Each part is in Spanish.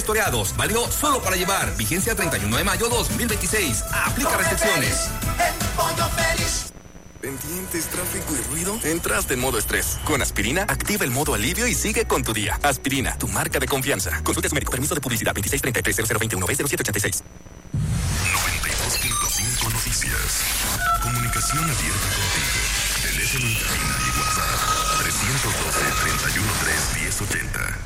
monitoreados. Válido solo para llevar. Vigencia 31 de mayo 2026. Aplica restricciones. Pollo Feliz. ¿Pendientes, tráfico y ruido? Entraste en modo estrés. Con aspirina, activa el modo alivio y sigue con tu día. Aspirina, tu marca de confianza. Consulta a su médico. Permiso de publicidad 2633-0021-B0786. 92.5 Noticias. Comunicación abierta contigo. Teléfono en cabina y WhatsApp. 312-313-1080.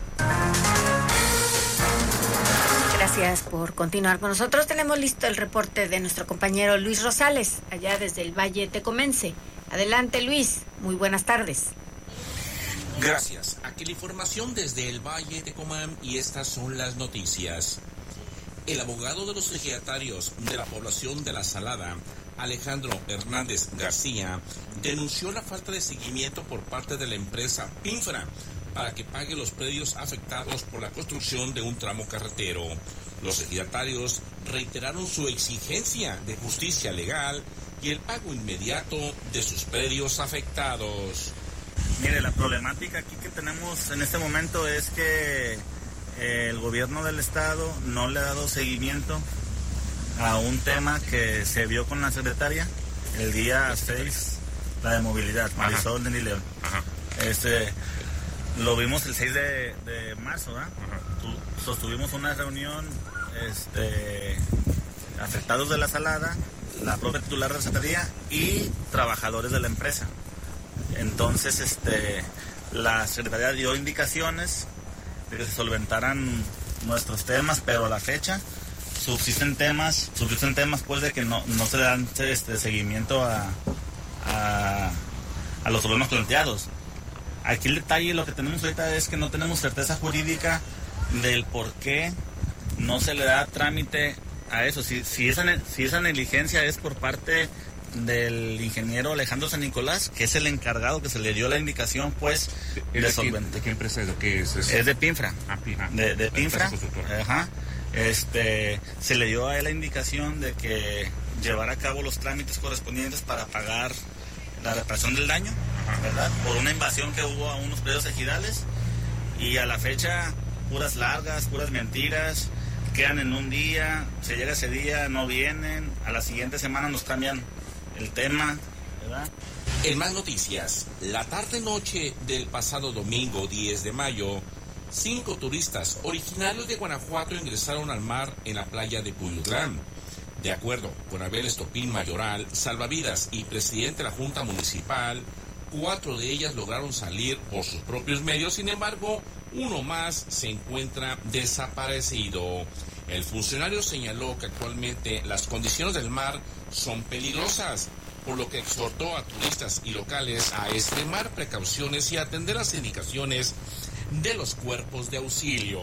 Gracias por continuar con nosotros. Tenemos listo el reporte de nuestro compañero Luis Rosales, allá desde el Valle Tecomense. Adelante, Luis. Muy buenas tardes. Gracias. Aquí la información desde el Valle Tecomán y estas son las noticias. El abogado de los ejidatarios de la población de La Salada, Alejandro Hernández García, denunció la falta de seguimiento por parte de la empresa Pinfra para que pague los predios afectados por la construcción de un tramo carretero. Los ejidatarios reiteraron su exigencia de justicia legal y el pago inmediato de sus predios afectados. Mire, la problemática aquí que tenemos en este momento es que el gobierno del estado no le ha dado seguimiento a un tema que se vio con la secretaria el día 6, la de movilidad, Marisol de León. Lo vimos el 6 de marzo, ¿verdad? Sostuvimos una reunión, afectados de La Salada, la propia titular de la secretaría y trabajadores de la empresa. Entonces, la secretaría dio indicaciones de que se solventaran nuestros temas, pero a la fecha subsisten temas pues de que no se dan seguimiento a los problemas planteados. Aquí el detalle, lo que tenemos ahorita es que no tenemos certeza jurídica del por qué no se le da trámite a eso. Si esa negligencia es por parte del ingeniero Alejandro San Nicolás, que es el encargado que se le dio la indicación, pues, de solvente. ¿De qué empresa es? ¿De qué es? Es de Pinfra. De Pinfra. Ajá. Se le dio a él la indicación de que llevara a cabo los trámites correspondientes para pagar la reparación del daño, ¿verdad? Por una invasión que hubo a unos predios ejidales, y a la fecha puras largas, puras mentiras, quedan en un día, se llega ese día, no vienen, a la siguiente semana nos cambian el tema, ¿verdad? En más noticias, la tarde-noche del pasado domingo 10 de mayo, 5 turistas originarios de Guanajuato ingresaron al mar en la playa de Cuyutlán. De acuerdo con Abel Estopín Mayoral, salvavidas y presidente de la Junta Municipal, 4 de ellas lograron salir por sus propios medios, sin embargo, uno más se encuentra desaparecido. El funcionario señaló que actualmente las condiciones del mar son peligrosas, por lo que exhortó a turistas y locales a extremar precauciones y atender las indicaciones de los cuerpos de auxilio.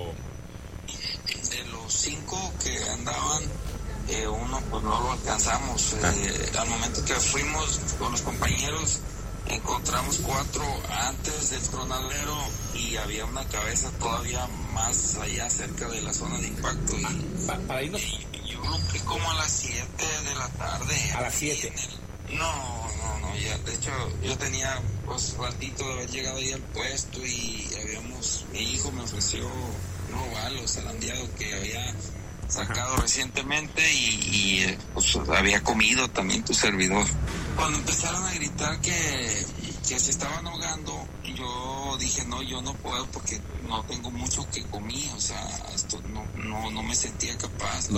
De los 5 que andaban, uno pues no lo alcanzamos. Al momento que fuimos con los compañeros, encontramos 4 antes del tronadero y había una cabeza todavía más allá cerca de la zona de impacto. Para irnos. Yo lo vi como a las 7 de la tarde. ¿A las 7? No, ya, de hecho, yo tenía pues ratito de haber llegado ahí al puesto y mi hijo me ofreció un robalo zarandeado que había sacado recientemente y pues había comido también tu servidor. Cuando empezaron a gritar que se estaban ahogando, yo dije, no, yo no puedo porque no tengo mucho que comí, o sea, esto no me sentía capaz.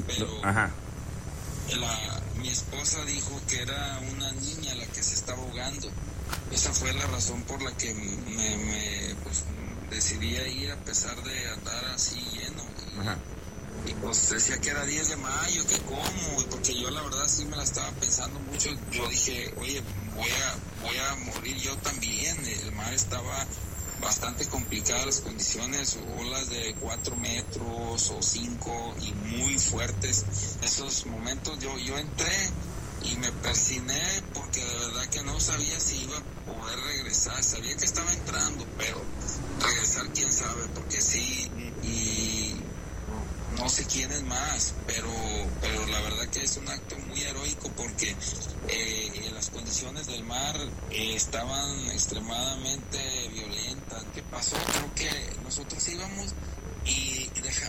Mi esposa dijo que era una niña la que se estaba ahogando. Esa fue la razón por la que me decidí a ir a pesar de andar así lleno. Y pues decía que era 10 de mayo, que cómo, porque yo la verdad sí me la estaba pensando mucho. Yo dije, oye, voy a morir yo también. El mar estaba bastante complicada, las condiciones, olas de 4 metros o 5 y muy fuertes. Esos momentos yo entré y me persiné porque de verdad que no sabía si iba a poder regresar. Sabía que estaba entrando, pero regresar quién sabe, porque sí, y no sé quién es más, pero la verdad que es un acto muy heroico porque las condiciones del mar estaban extremadamente violentas. ¿Qué pasó? Creo que nosotros íbamos y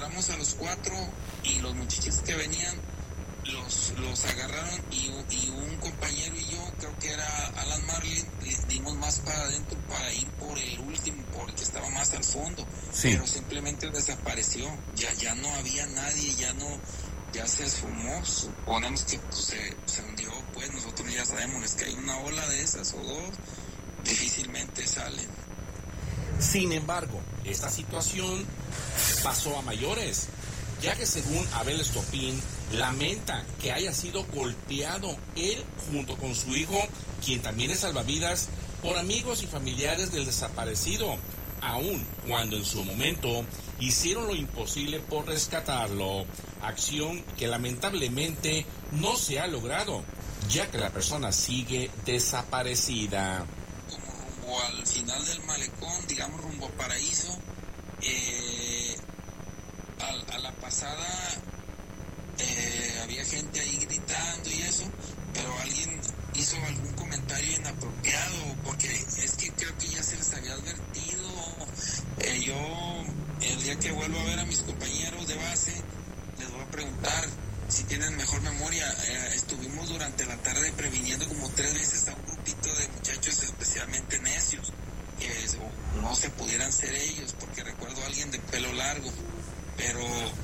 encontramos a los 4 y los muchachos que venían los agarraron y un compañero y yo, creo que era Alan Marlin, dimos más para adentro para ir por el último, porque estaba más al fondo, pero simplemente desapareció, ya no había nadie, ya se esfumó, suponemos que pues, se hundió, pues nosotros ya sabemos, es que hay una ola de esas o dos, difícilmente salen. Sin embargo, esta situación pasó a mayores, ya que según Abel Estopín, lamenta que haya sido golpeado él junto con su hijo, quien también es salvavidas, por amigos y familiares del desaparecido, aun cuando en su momento hicieron lo imposible por rescatarlo, acción que lamentablemente no se ha logrado, ya que la persona sigue desaparecida. Como rumbo al final del malecón, digamos rumbo a Paraíso, a la pasada había gente ahí gritando y eso, pero alguien hizo algún comentario inapropiado, porque es que creo que ya se les había advertido. Yo el día que vuelvo a ver a mis compañeros de base les voy a preguntar si tienen mejor memoria. Estuvimos durante la tarde previniendo como 3 veces a un grupito de muchachos especialmente necios, que no se pudieran ser ellos, porque recuerdo a alguien de pelo largo, pero